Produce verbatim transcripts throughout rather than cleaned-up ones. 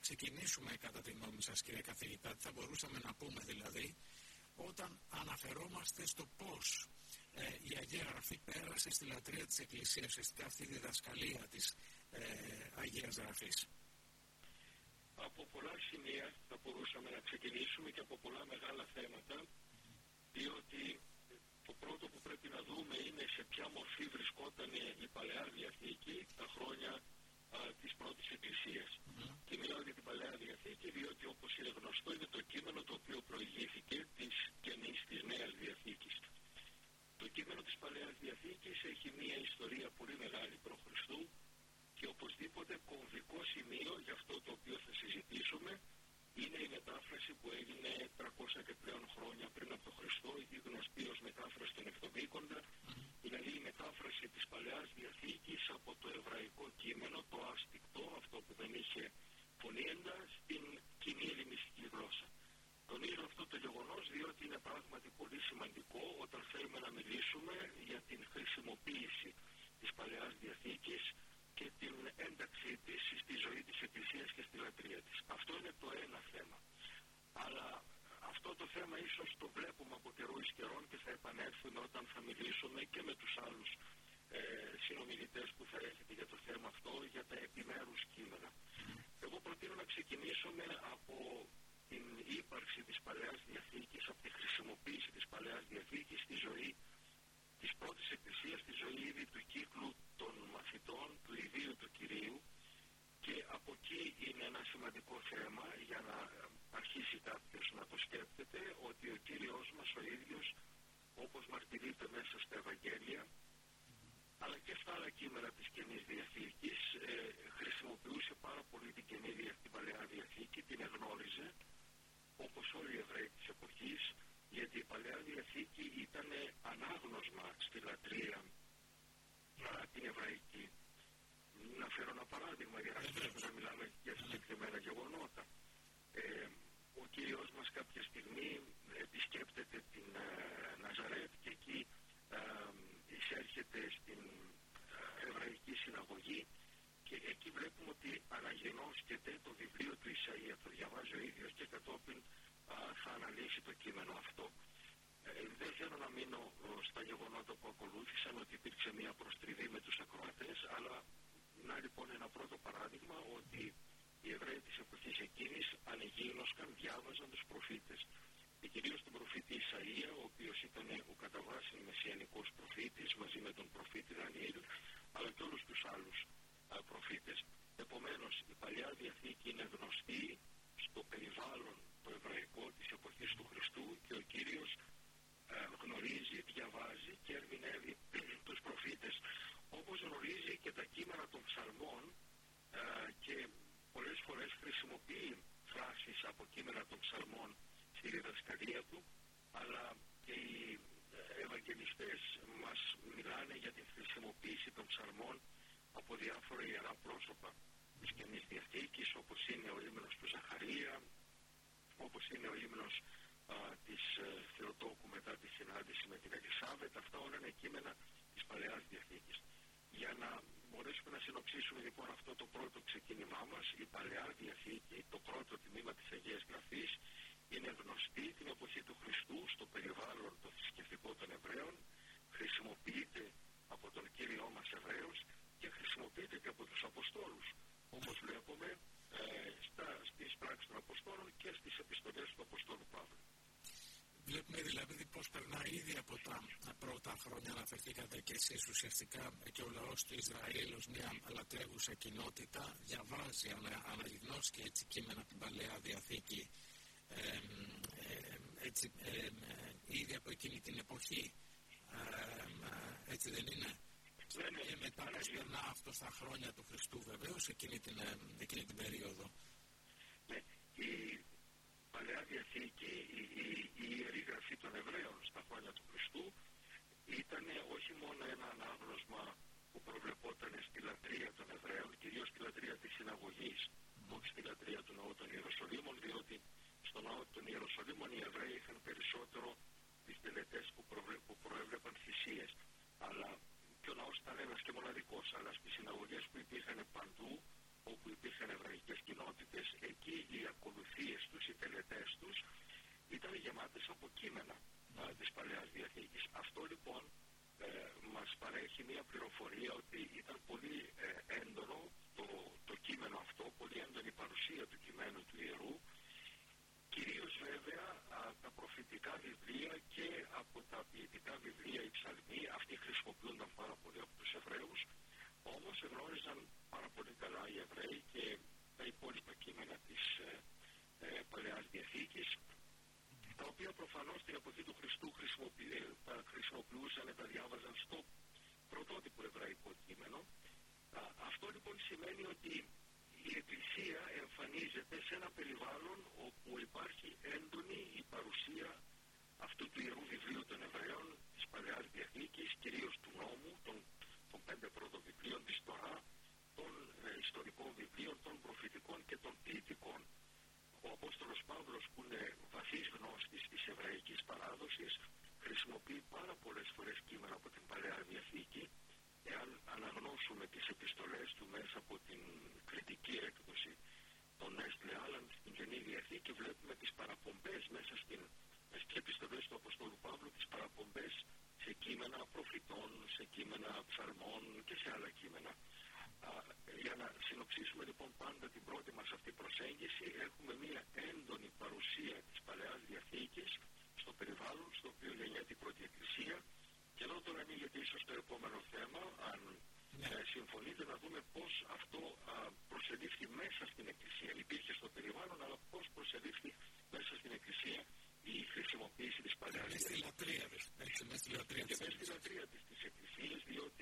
ξεκινήσουμε κατά τη γνώμη σας, κύριε καθηγητά, τι θα μπορούσαμε να πούμε δηλαδή, όταν αναφερόμαστε στο πώς ε, η Αγία Γραφή πέρασε στη λατρεία της Εκκλησίας, ουσιαστικά αυτή η διδασκαλία της ε, Αγίας Γραφής. Από πολλά σημεία θα μπορούσαμε να ξεκινήσουμε και από πολλά μεγάλα θέματα, διότι το πρώτο που πρέπει να δούμε είναι σε ποια μορφή βρισκόταν η Παλαιά Διαθήκη τα χρόνια α, της πρώτης Εκκλησίας. Mm-hmm. Και μιλάω για την Παλαιά Διαθήκη, διότι όπως είναι γνωστό είναι το κείμενο το οποίο προηγήθηκε της Καινής της Νέας Διαθήκης. Το κείμενο της Παλαιάς Διαθήκης έχει μία ιστορία πολύ μεγάλη προ Χριστού και οπωσδήποτε κομβικό σημείο για αυτό το οποίο θα συζητήσουμε είναι η μετάφραση που έγινε τριακόσια και πλέον χρόνια πριν από τον Χριστό, η γνωστή ως μετάφραση των Εβδομήκοντα, δηλαδή η μετάφραση της Παλαιάς Διαθήκης από το εβραϊκό κείμενο, το άστικτο, αυτό που δεν είχε φωνήεντα, στην κοινή ελληνιστική γλώσσα. Τονίζω αυτό το γεγονός διότι είναι πράγματι πολύ σημαντικό όταν θέλουμε να μιλήσουμε για την χρησιμοποίηση της Παλαιάς Διαθήκης και την ένταξή της στη ζωή της Εκκλησίας και στη λατρεία της. Αυτό είναι το ένα θέμα. Αλλά αυτό το θέμα ίσως το βλέπουμε από καιρού εις καιρών και θα επανέλθουμε όταν θα μιλήσουμε και με τους άλλους ε, συνομιλητές που θα έχετε για το θέμα αυτό, για τα επιμέρους κείμενα. Εγώ προτείνω να ξεκινήσουμε από την ύπαρξη της Παλαιάς Διαθήκης, από τη χρησιμοποίηση της Παλαιάς Διαθήκης στη ζωή της πρώτης Εκκλησίας, στη ζωή ήδη του κύκλου των μαθητών, του ιδίου του Κυρίου, και από εκεί είναι ένα σημαντικό θέμα για να αρχίσει κάποιος να το σκέφτεται ότι ο Κύριος μας ο ίδιος, όπως μαρτυρείται μέσα στα Ευαγγέλια αλλά και στα άλλα κείμενα της Καινής Διαθήκης, ε, χρησιμοποιούσε πάρα πολύ την Καινή την Παλαιά Διαθήκη, την εγνώριζε όπως όλοι οι Εβραίοι της εποχής, γιατί η Παλαιά Διαθήκη ήταν ανάγνωσμα στη λατρεία α, την εβραϊκή. Να φέρω ένα παράδειγμα για να ξέρουμε να μιλάμε για συγκεκριμένα γεγονότα. Ε, ο Κύριος μας κάποια στιγμή επισκέπτεται την ε, Ναζαρέτ και εκεί ε, εισέρχεται στην ε, εβραϊκή συναγωγή και εκεί βλέπουμε ότι αναγενώσκεται το βιβλίο του Ισαΐα, το διαβάζει ο ίδιος και κατόπιν α, θα αναλύσει το κείμενο αυτό. Ε, δεν θέλω να μείνω στα γεγονότα που ακολούθησαν ότι υπήρξε μια προστριβή με τους ακροατές, αλλά να λοιπόν ένα πρώτο παράδειγμα ότι οι Εβραίοι της εποχής εκείνης ανεγίνωσκαν, διάβαζαν τους προφήτες. Και κυρίως τον προφήτη Ισαΐα, ο οποίος ήταν ο κατά βάση μεσιανικός προφήτης μαζί με τον προφήτη Δανιήλ, αλλά και όλους τους άλλους α, προφήτες. Επομένως, η Παλαιά Διαθήκη είναι γνωστή στο περιβάλλον το εβραϊκό της εποχής του Χριστού και ο Κύριος α, γνωρίζει, διαβάζει και ερμηνεύει τους προφήτες, όπως γνωρίζει και τα κείμενα των ψαλμών α, και πολλές φορές χρησιμοποιεί φράσεις από κείμενα των ψαλμών στη διδασκαλία του, αλλά και οι Ευαγγελιστές μας μιλάνε για την χρησιμοποίηση των ψαλμών από διάφορα ιερά πρόσωπα της Καινής Διαθήκης, όπως είναι ο ύμνος του Ζαχαρία, όπως είναι ο ύμνος α, της ε, Θεοτόκου μετά τη συνάντηση με την Ελισάβετ. Αυτά όλα είναι κείμενα της Παλαιάς Διαθήκης. Για να μπορέσουμε να συνοψίσουμε λοιπόν αυτό το πρώτο ξεκίνημά μας, η Παλαιά Διαθήκη, το πρώτο τμήμα της Αγίας Γραφής, είναι γνωστή την εποχή του Χριστού στο περιβάλλον το θρησκευτικό των Εβραίων, χρησιμοποιείται από τον Κύριό μας Εβραίος και χρησιμοποιείται και από τους Αποστόλους, όπως βλέπουμε ε, στα, στις πράξεις των Αποστόλων και στις επιστολές του Αποστόλου Παύλου. Βλέπουμε δηλαδή πώς περνάει ήδη από τα πρώτα χρόνια, αναφερθήκατε και εσείς ουσιαστικά και ο λαός του Ισραήλ ως μια λατρεύουσα κοινότητα, διαβάζει, ανα, αναγνώσει και έτσι κείμενα από την Παλαιά Διαθήκη, ε, ε, έτσι, ε, ε, ήδη από εκείνη την εποχή, ε, ε, έτσι δεν είναι? Ναι, και μετά περνά αυτό στα χρόνια του Χριστού βεβαίως, εκείνη την, εκείνη την περίοδο. Ναι, η Παλαιά Διαθήκη, η, η, η Ιερή Γραφή των Εβραίων στα χρόνια του Χριστού ήταν όχι μόνο ένα ανάγνωσμα που προβλεπόταν στη λατρεία των Εβραίων, κυρίως στη λατρεία της συναγωγής, mm. όχι στη λατρεία του Ναού των Ιεροσολύμων, διότι στο Ναό των Ιεροσολύμων οι Εβραίοι είχαν περισσότερο τις τελετές που, προβλε, που προέβλεπαν θυσίες. Αλλά και ο ναός ήταν ένας και μοναδικός, αλλά στις συναγωγές που υπήρχαν παντού, όπου υπήρχαν εβραϊκές κοινότητες, εκεί οι Εβραίοι και τα υπόλοιπα κείμενα της ε, ε, Παλαιάς Διαθήκης, τα οποία προφανώς στην εποχή του Χριστού τα χρησιμοποιούσαν, τα διάβαζαν στο πρωτότυπο εβραϊκό κείμενο. Α, αυτό λοιπόν σημαίνει ότι η Εκκλησία εμφανίζεται σε ένα περιβάλλον όπου υπάρχει έντονη η παρουσία αυτού του Ιερού Βιβλίου των Εβραίων, της Παλαιάς Διαθήκης, κυρίως του νόμου, των, των πέντε πρώτων βιβλίων της Τωρά, των ε, ιστορικών βιβλίων, των προφητικών και των ποιητικών. Ο Απόστολος Παύλος, που είναι βαθύς γνώστης της εβραϊκής παράδοσης, χρησιμοποιεί πάρα πολλές φορές κείμενα από την Παλαιά Διαθήκη. Εάν αναγνώσουμε τις επιστολές του μέσα από την κριτική έκδοση των Έσλε Άλαντ στην Καινή Διαθήκη, βλέπουμε τις παραπομπές μέσα στην, στις επιστολές του Αποστόλου Παύλου, τις παραπομπές σε κείμενα προφητών, σε κείμενα ψαλμών και σε άλλα κείμενα. Α, για να συνοψίσουμε λοιπόν πάντα την πρώτη μας αυτή προσέγγιση, έχουμε μια έντονη παρουσία της Παλαιάς Διαθήκης στο περιβάλλον στο οποίο γεννιέται η πρώτη Εκκλησία. Και εδώ τώρα ανοίγεται ίσως το επόμενο θέμα, αν ναι. ε, συμφωνείτε, να δούμε πώς αυτό α, προσελήφθη μέσα στην Εκκλησία. Υπήρχε στο περιβάλλον, αλλά πώς προσελήφθη μέσα στην Εκκλησία η χρησιμοποίηση της Παλαιάς Διαθήκης. Στη λατρεία, έτσι, με στη λατρεία και με στη λατρεία της, της Εκκλησίας, διότι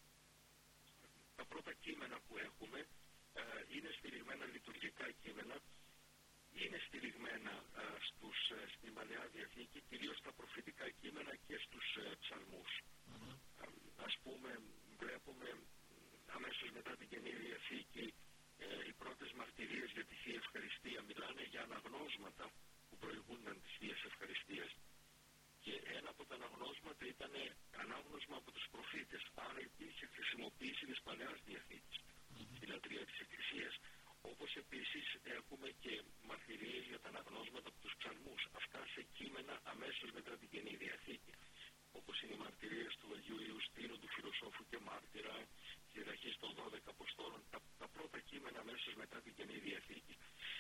τα πρώτα κείμενα που έχουμε ε, είναι στηριγμένα λειτουργικά κείμενα, είναι στηριγμένα α, στους, στην Παλαιά Διαθήκη, κυρίως στα προφητικά κείμενα και στους ε, ψαλμούς. Mm-hmm. Α, ας πούμε, βλέπουμε αμέσως μετά την Καινή Διαθήκη ε, οι πρώτες μαρτυρίες για τη Θεία Ευχαριστία μιλάνε για αναγνώσματα που προηγούνταν της Θείας Ευχαριστίας. Και ένα από τα αναγνώσματα ήταν ανάγνωσμα από τους προφήτες, άρα υπήρχε χρησιμοποίηση της Παλαιάς Διαθήκης mm-hmm. στη λατρεία της Εκκλησίας. Όπως επίσης έχουμε και μαρτυρίες για τα αναγνώσματα από τους ψαλμούς, αυτά σε κείμενα αμέσως μετά την Καινή Διαθήκη, όπως είναι οι μαρτυρίες του Αγίου Ιουστίνου, του φιλοσόφου και μάρτυρα, τη διαταχής των δώδεκα Αποστόλων, τα, τα πρώτα κείμενα αμέσως μετά την Καινή Διαθήκη.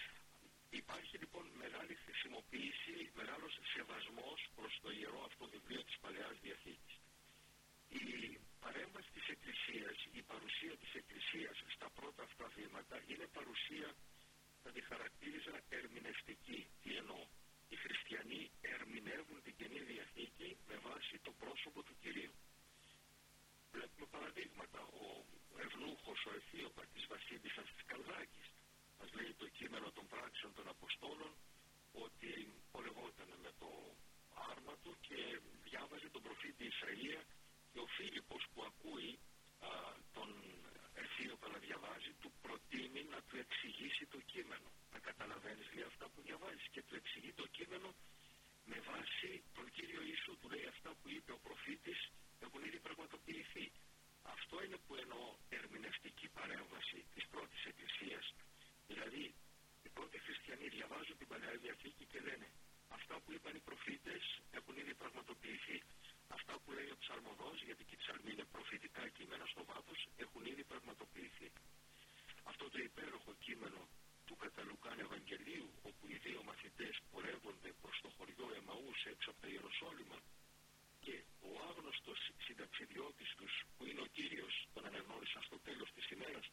Υπάρχει λοιπόν μεγάλη χρησιμοποίηση, μεγάλος σεβασμός προς το ιερό αυτό βιβλίο της Παλαιάς Διαθήκης. Η παρέμβαση της Εκκλησίας, η παρουσία της Εκκλησίας στα πρώτα αυτά βήματα είναι παρουσία, θα τη χαρακτήριζα, ερμηνευτική. Τι εννοώ? Οι χριστιανοί ερμηνεύουν την Καινή Διαθήκη με βάση το πρόσωπο του Κυρίου. Βλέπουμε παραδείγματα. Ο ευνούχος, ο Αιθίωπα της βασίλισσας της Καλδάκης, μας λέει το κείμενο των πράξεων των Αποστόλων, ότι πολεμόταν με το άρμα του και διάβαζε τον προφήτη Ισαΐα. Και ο Φίλιππος που ακούει α, τον Αιθίωπα να διαβάζει, του προτείνει να του εξηγήσει το κείμενο. Να καταλαβαίνεις, λέει, αυτά που διαβάζεις, και του εξηγεί το κείμενο με βάση τον Κύριο Ιησού. Του λέει αυτά που είπε ο προφήτης έχουν ήδη πραγματοποιηθεί. Αυτό είναι που εννοώ ερμηνευτική παρέμβαση της πρώτης Εκκλησίας. Δηλαδή, οι πρώτοι χριστιανοί διαβάζουν την Παλαιά Διαθήκη και λένε αυτά που είπαν οι προφήτες έχουν ήδη πραγματοποιηθεί. Αυτά που λέει ο ψαλμοδός, γιατί και οι ψαλμοί είναι προφητικά κείμενα στο βάθος, έχουν ήδη πραγματοποιηθεί. Αυτό το υπέροχο κείμενο του κατά Λουκάν Ευαγγελίου, όπου οι δύο μαθητές πορεύονται προς το χωριό Εμαούς έξω από το Ιεροσόλυμα και ο άγνωστος συνταξιδιώτης τους, που είναι ο Κύριος, τον αναγνώρισαν στο τέλος της ημέρας,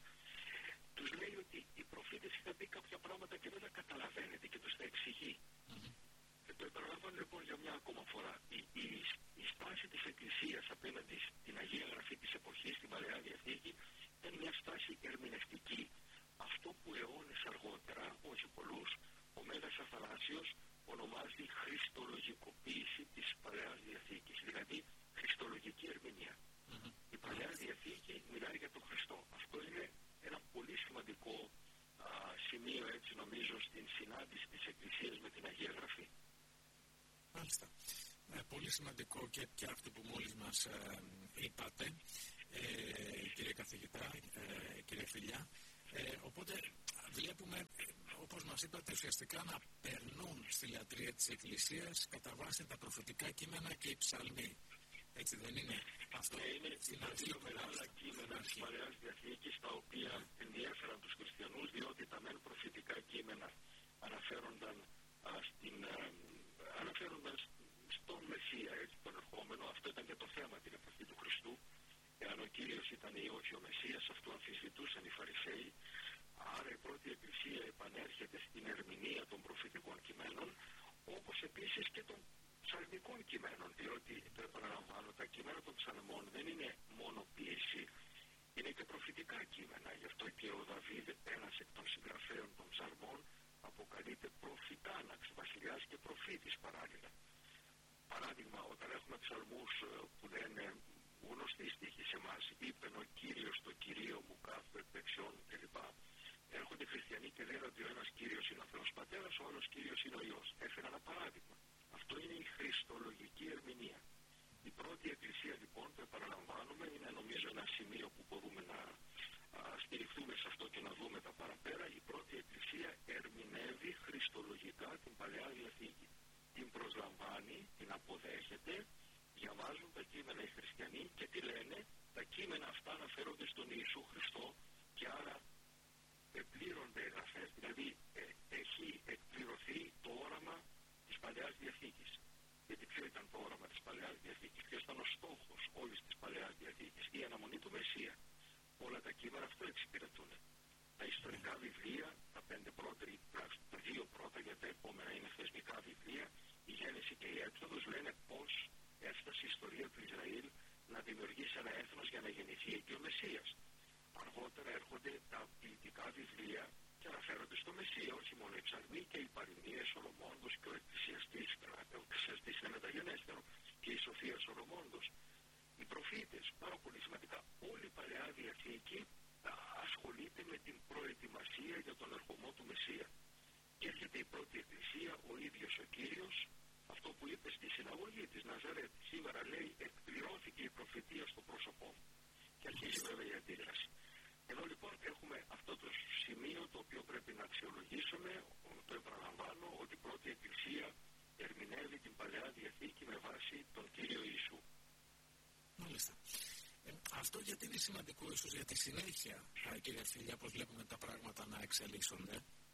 τους λέει ότι οι προφήτες είχαν πει κάποια πράγματα και δεν τα καταλαβαίνετε και τους τα εξηγεί. Mm-hmm. Και το επαναλαμβάνω λοιπόν για μια ακόμα φορά. Η, η, η στάση της Εκκλησίας απέναντι στην Αγία Γραφή της εποχής, στην Παλαιά Διαθήκη, ήταν μια στάση ερμηνευτική. Αυτό που αιώνες αργότερα, όχι πολλούς, ο Μέγας Αθανάσιος ονομάζει χριστολογικοποίηση της Παλαιάς Διαθήκης, δηλαδή χριστολογική ερμηνεία. Mm-hmm. Η Παλαιά Διαθήκη μιλάει για τον Χριστό. Αυτό είναι ένα πολύ σημαντικό α, σημείο, έτσι νομίζω, στην συνάντηση της Εκκλησίας με την Αγία Γραφή. Μάλιστα. Ε, πολύ σημαντικό και, και αυτό που μόλις μας ε, είπατε, ε, κύριε καθηγητά, ε, κύριε Φιλιά. Ε, οπότε βλέπουμε, ε, όπως μας είπατε, ουσιαστικά να περνούν στη λατρεία της Εκκλησίας κατά βάση τα προφητικά κείμενα και οι ψαλμοί. Έτσι δεν είναι? Αυτό ναι, είναι τα δύο μεγάλα κείμενα της Παλαιάς Διαθήκης, τα οποία ενδιέφεραν τους χριστιανούς, διότι τα μεν προφητικά κείμενα αναφέρονταν, α, στην, α, αναφέρονταν στον Μεσσία, έτσι, τον ερχόμενο. Αυτό ήταν και το θέμα την εποχή του Χριστού. Εάν ο Κύριος ήταν ή όχι ο Μεσσίας, αυτό αμφισβητούσαν οι Φαρισαίοι. αποκαλείται προφητάναξ, βασιλιάς και προφήτης παράλληλα. Παράδειγμα, όταν έχουμε ψαλμούς που λένε γνωστοί στίχοι σε εμάς, είπεν ο Κύριος το Κυρίο μου κάθου εκ δεξιών κλπ. Έρχονται χριστιανοί και λένε ότι ο ένας Κύριος είναι ο Θεός Πατέρας, ο άλλος Κύριος είναι ο Υιός. Έφερα ένα παράδειγμα. Αυτό είναι η χριστολογική ερμηνεία. Η πρώτη εκκλησία λοιπόν, το επαναλαμβάνουμε, είναι νομίζω ένα σημείο που μπορούμε να α, στηριχθούμε σε αυτό και να δούμε τα παραπέρα. Η πρώτη εκκλησία ερμηνεύει χριστολογικά την Παλαιά Διαθήκη. Την προσλαμβάνει, την αποδέχεται, διαβάζουν τα κείμενα οι χριστιανοί και τι λένε, τα κείμενα αυτά αναφέρονται στον Ιησού Χριστό και άρα επλήρονται εγγραφές, δηλαδή ε, έχει εκπληρωθεί το όραμα της Παλαιάς Διαθήκης. Γιατί ποιο ήταν το όραμα της Παλαιάς Διαθήκης, ποιος ήταν ο στόχος όλης της Παλαιάς Διαθήκης, η αναμονή του Μεσσία. Όλα τα κείμενα αυτό εξυπηρετούν. Τα ιστορικά βιβλία, τα πέντε πρώτα, τα δύο πρώτα για τα επόμενα είναι θεσμικά βιβλία, η Γένεση και η Έξοδος λένε πώς έφτασε η ιστορία του Ισραήλ να δημιουργήσει ένα έθνος για να γεννηθεί εκεί ο Μεσσίας. Αργότερα έρχονται τα ποιητικά βιβλία και αναφέρονται στο Μεσσία, όχι μόνο οι ψαλμοί και οι παροιμίες Σολομώντος και ο εκκλησιαστής, ο εκκλησιαστής είναι μεταγενέστερο, και η Σοφία Σολομώντος. Οι προφήτες, πάρα πολύ σημαντικά, όλη η Παλαιά Διαθήκη ασχολείται με την προετοιμασία για τον ερχομό του Μεσσία. Και έρχεται η πρώτη εκκλησία, ο ίδιος ο Κύριος, αυτό που είπε στη συναγωγή της Ναζαρέτ. Σήμερα λέει εκπληρώθηκε η προφητεία στο πρόσωπό μου. Και αρχίζει βέβαια η αντίδραση. Εδώ λοιπόν έχουμε αυτό το σημείο το οποίο πρέπει να αξιολογήσουμε, το επαναλαμβάνω, ότι η πρώτη εκκλησία ερμηνεύει την Παλαιά Διαθήκη με βάση τον Κύριο Ιησού. Μάλιστα. Ε, αυτό γιατί είναι σημαντικό ίσως για τη συνέχεια, κύριε Φίλια, πώς βλέπουμε τα πράγματα να εξελίσσονται.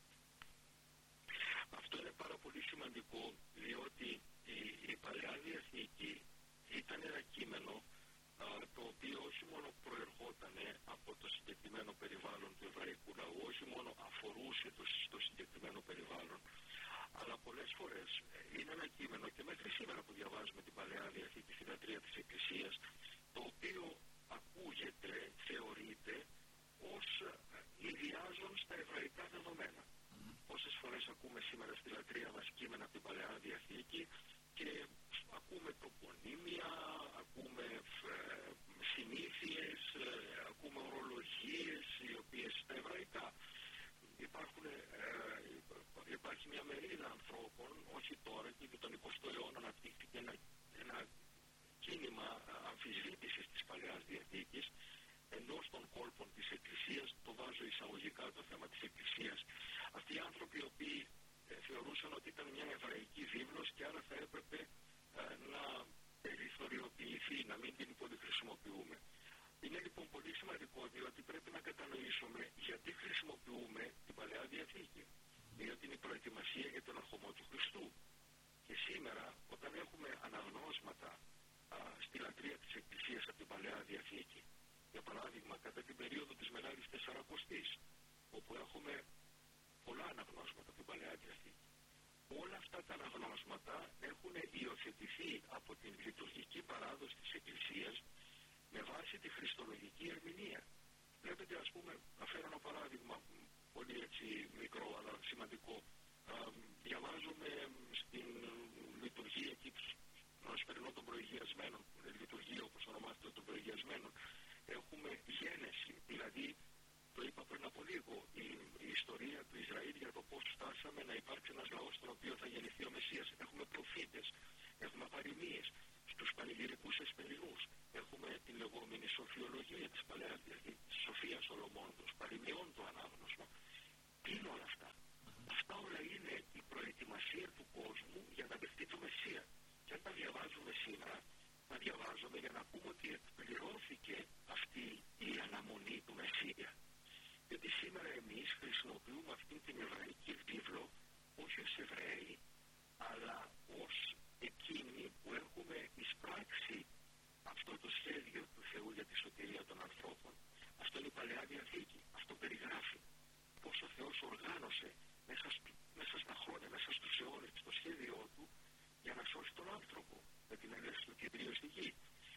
Αυτό είναι πάρα πολύ σημαντικό, διότι η, η Παλαιά Διαθήκη ήταν ένα κείμενο α, το οποίο όχι μόνο προερχόταν από το συγκεκριμένο περιβάλλον του εβραϊκού λαού, όχι μόνο αφορούσε το, το συγκεκριμένο περιβάλλον, αλλά πολλές φορές είναι ένα κείμενο και μέχρι σήμερα που διαβάζουμε την Παλαιά Διαθήκη στην λατρεία της Εκκλησίας, το οποίο ακούγεται, θεωρείται ως ιδιάζον στα εβραϊκά δεδομένα. Πόσες φορές ακούμε σήμερα στη λατρεία μας κείμενα από την Παλαιά Διαθήκη και ακούμε τοπονύμια, ακούμε ε, συνήθειες, ε, ακούμε ορολογίες οι οποίες στα εβραϊκά. Υπάρχουν, ε, υπάρχει μια μερίδα ανθρώπων, όχι τώρα και και τον εικοστό αιώνα αναπτύχθηκε ένα, ένα κίνημα αμφισβήτησης της Παλαιάς Διαθήκης εντός των κόλπων της Εκκλησίας, το βάζω εισαγωγικά το θέμα της Εκκλησίας. Αυτοί οι άνθρωποι οι οποίοι ε, θεωρούσαν ότι ήταν μια εβραϊκή βίβλος και άρα θα έπρεπε ε, να περιθωριοποιηθεί, να μην την πολυχρησιμοποιούμε. Είναι λοιπόν πολύ σημαντικό διότι πρέπει να κατανοήσουμε γιατί χρησιμοποιούμε την Παλαιά Διαθήκη. Διότι είναι η προετοιμασία για τον ερχομό του Χριστού. Και σήμερα όταν έχουμε αναγνώσματα α, στη λατρεία της Εκκλησίας από την Παλαιά Διαθήκη, για παράδειγμα κατά την περίοδο της Μεγάλης Τεσσαρακοστής, όπου έχουμε πολλά αναγνώσματα από την Παλαιά Διαθήκη. Όλα αυτά τα αναγνώσματα έχουν υιοθετηθεί από την λειτουργική παράδοση της Εκκλησίας με βάση τη χριστολογική ερμηνεία. Βλέπετε, ας πούμε, να φέρω ένα παράδειγμα πολύ έτσι μικρό αλλά σημαντικό. Α, διαβάζουμε στην λειτουργία εκεί των Ασπερινών των Προηγιασμένων, λειτουργία όπως ονομάζεται των Προηγιασμένων, έχουμε γένεση, δηλαδή το είπα πριν από λίγο, η, η ιστορία του Ισραήλ για το πώς φτάσαμε να υπάρξει ένας λαός στον οποίο θα γεννηθεί ο Μεσσίας. Έχουμε προφήτες, έχουμε παροιμίες, στους πανηγυρικούς εσπερινούς, έχουμε την λεγόμενη σοφιολογία της Παλαιάς Διαθήκης, Σοφία Σολομώντος, παροιμιών το ανάγνωσμα. Τι είναι όλα αυτά? Αυτά όλα είναι η προετοιμασία του κόσμου για να δεχτεί το Μεσσία. Και αν τα διαβάζουμε σήμερα, τα διαβάζουμε για να πούμε ότι εκπληρώθηκε αυτή η αναμονή του Μεσσία. Γιατί σήμερα εμείς χρησιμοποιούμε αυτή την εβραϊκή βίβλο όχι ως Εβραίοι, αλλά ως εκείνοι που έχουμε εισπράξει αυτό το σχέδιο του Θεού για τη σωτηρία των ανθρώπων. Αυτό είναι η Παλαιά Διαθήκη. Αυτό περιγράφει πώς ο Θεός οργάνωσε μέσα, στου, μέσα στα χρόνια, μέσα στους αιώνες, στο σχέδιό του για να σώσει τον άνθρωπο με την έλευση του Κυρίου στη γη.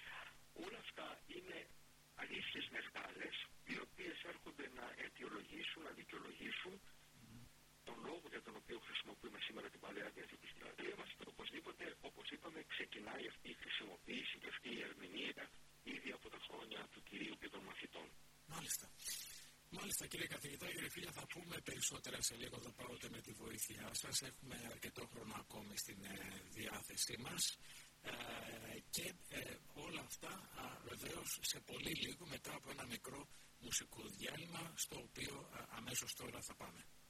Όλα αυτά είναι αλήθειες μεγάλες, οι οποίες έρχονται να αιτιολογήσουν, να δικαιολογήσουν τον λόγο για τον οποίο αυτά κύριε καθηγητά, κύριε Φίλια, θα πούμε περισσότερα σε λίγο εδώ πάντοτε με τη βοήθειά σας. Έχουμε αρκετό χρόνο ακόμη στην ε, διάθεσή μας ε, και ε, όλα αυτά βεβαίως σε πολύ λίγο μετά από ένα μικρό μουσικό διάλειμμα στο οποίο α, αμέσως τώρα θα πάμε.